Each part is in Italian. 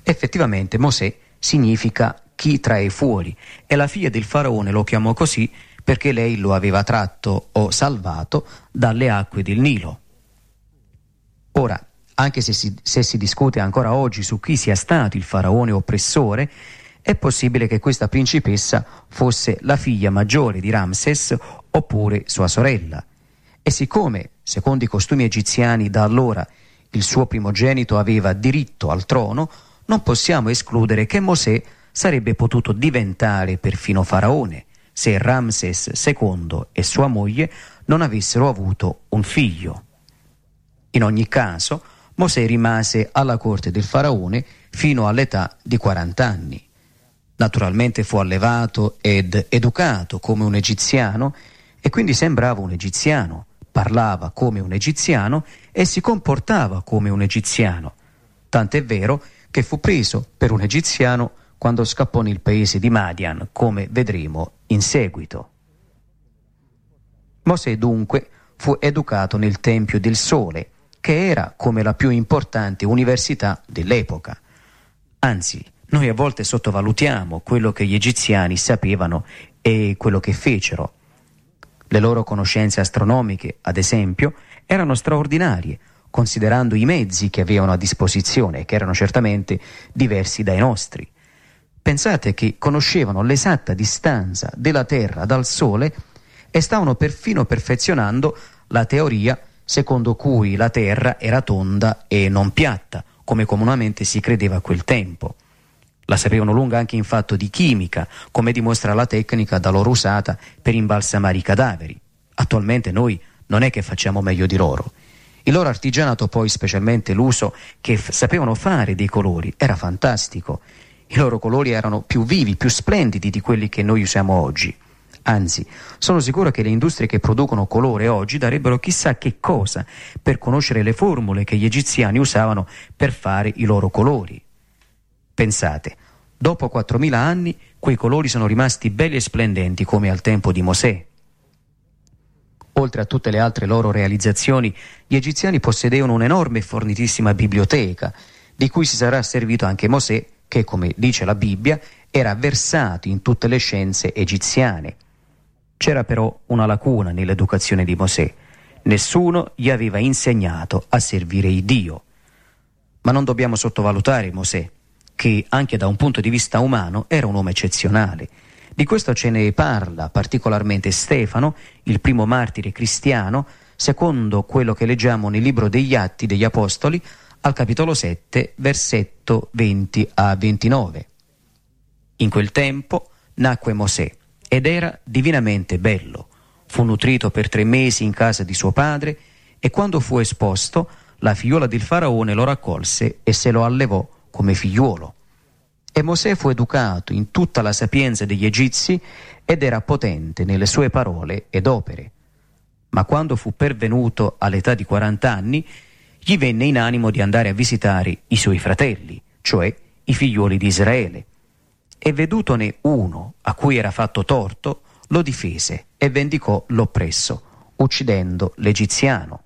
Effettivamente Mosè significa chi trae fuori, e la figlia del faraone lo chiamò così perché lei lo aveva tratto o salvato dalle acque del Nilo. Ora, anche se si discute ancora oggi su chi sia stato il faraone oppressore, è possibile che questa principessa fosse la figlia maggiore di Ramses oppure sua sorella. E siccome, secondo i costumi egiziani da allora, il suo primogenito aveva diritto al trono, non possiamo escludere che Mosè sarebbe potuto diventare perfino faraone se Ramses II e sua moglie non avessero avuto un figlio. In ogni caso, Mosè rimase alla corte del faraone fino all'età di 40 anni. Naturalmente fu allevato ed educato come un egiziano e quindi sembrava un egiziano, parlava come un egiziano e si comportava come un egiziano. Tant'è vero che fu preso per un egiziano quando scappò nel paese di Madian, come vedremo in seguito. Mosè dunque fu educato nel Tempio del Sole, che era come la più importante università dell'epoca. Anzi, noi a volte sottovalutiamo quello che gli egiziani sapevano e quello che fecero. Le loro conoscenze astronomiche, ad esempio, erano straordinarie, considerando i mezzi che avevano a disposizione, che erano certamente diversi dai nostri. Pensate che conoscevano l'esatta distanza della Terra dal Sole e stavano perfino perfezionando la teoria secondo cui la Terra era tonda e non piatta, come comunemente si credeva a quel tempo. La sapevano lunga anche in fatto di chimica, come dimostra la tecnica da loro usata per imbalsamare i cadaveri. Attualmente noi non è che facciamo meglio di loro. Il loro artigianato, poi, specialmente l'uso che sapevano fare dei colori, era fantastico. I loro colori erano più vivi, più splendidi di quelli che noi usiamo oggi. Anzi, sono sicuro che le industrie che producono colore oggi darebbero chissà che cosa per conoscere le formule che gli egiziani usavano per fare i loro colori. Pensate, dopo 4.000 anni quei colori sono rimasti belli e splendenti come al tempo di Mosè. Oltre a tutte le altre loro realizzazioni, gli egiziani possedevano un'enorme e fornitissima biblioteca, di cui si sarà servito anche Mosè, che, come dice la Bibbia, era versato in tutte le scienze egiziane. C'era però una lacuna nell'educazione di Mosè. Nessuno gli aveva insegnato a servire il Dio. Ma non dobbiamo sottovalutare Mosè, che anche da un punto di vista umano era un uomo eccezionale. Di questo ce ne parla particolarmente Stefano, il primo martire cristiano, secondo quello che leggiamo nel libro degli Atti degli Apostoli, al capitolo 7, versetto 20 a 29. In quel tempo nacque Mosè ed era divinamente bello. Fu nutrito per 3 mesi in casa di suo padre e quando fu esposto, la figliuola del faraone lo raccolse e se lo allevò come figliuolo. E Mosè fu educato in tutta la sapienza degli egizi ed era potente nelle sue parole ed opere. Ma quando fu pervenuto all'età di 40 anni, gli venne in animo di andare a visitare i suoi fratelli, cioè i figliuoli di Israele. E vedutone uno a cui era fatto torto, lo difese e vendicò l'oppresso, uccidendo l'egiziano.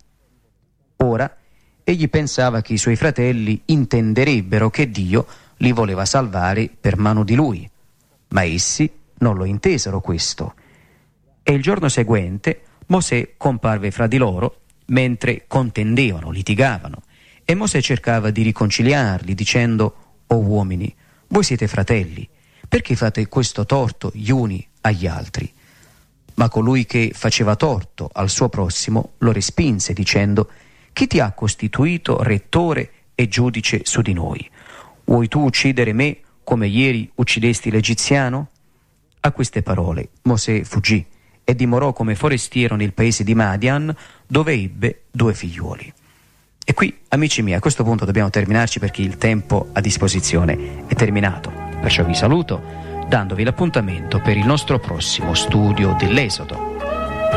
Ora, egli pensava che i suoi fratelli intenderebbero che Dio li voleva salvare per mano di lui, ma essi non lo intesero questo. E il giorno seguente Mosè comparve fra di loro mentre contendevano, litigavano, e Mosè cercava di riconciliarli dicendo: «O uomini, voi siete fratelli, perché fate questo torto gli uni agli altri?» Ma colui che faceva torto al suo prossimo lo respinse dicendo: «Chi ti ha costituito rettore e giudice su di noi? Vuoi tu uccidere me come ieri uccidesti l'egiziano?» A queste parole Mosè fuggì e dimorò come forestiero nel paese di Madian, dove ebbe 2 figliuoli. E qui, amici miei, a questo punto dobbiamo terminarci perché il tempo a disposizione è terminato. Perciò vi saluto, dandovi l'appuntamento per il nostro prossimo studio dell'Esodo.